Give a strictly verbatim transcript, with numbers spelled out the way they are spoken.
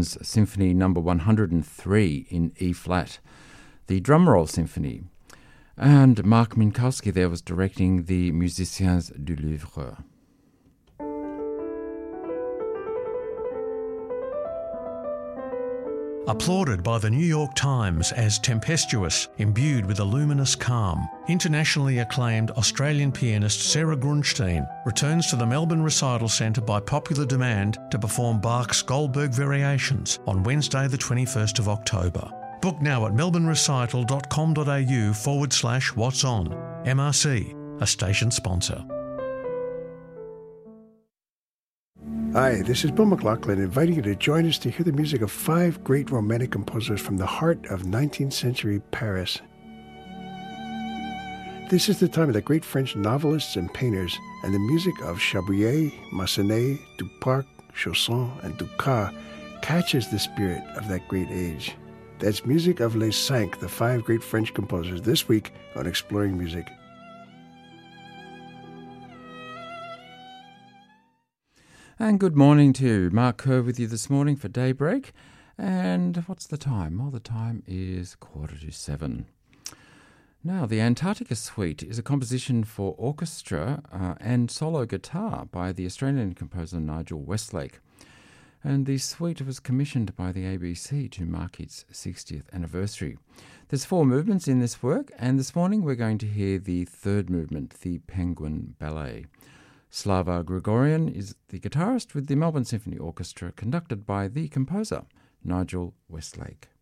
Symphony number one hundred three in E flat, the Drumroll Symphony. And Mark Minkowski there was directing the Musiciens du Louvre. Applauded by the New York Times as tempestuous, imbued with a luminous calm, internationally acclaimed Australian pianist Sarah Grunstein returns to the Melbourne Recital Centre by popular demand to perform Bach's Goldberg Variations on Wednesday the twenty-first of October. Book now at melbournerecital.com.au forward slash what's on. M R C, a station sponsor. Hi, this is Bill McLaughlin inviting you to join us to hear the music of five great romantic composers from the heart of nineteenth century Paris. This is the time of the great French novelists and painters, and the music of Chabrier, Massenet, Duparc, Chausson, and Dukas catches the spirit of that great age. That's music of Les Cinq, the five great French composers, this week on Exploring Music. And good morning to Mark Kerr with you this morning for Daybreak. And what's the time? Well, the time is quarter to seven. Now, the Antarctica Suite is a composition for orchestra uh, and solo guitar by the Australian composer Nigel Westlake. And the suite was commissioned by the A B C to mark its sixtieth anniversary. There's four movements in this work, and this morning we're going to hear the third movement, the Penguin Ballet. Slava Grigorian is the guitarist with the Melbourne Symphony Orchestra, conducted by the composer, Nigel Westlake.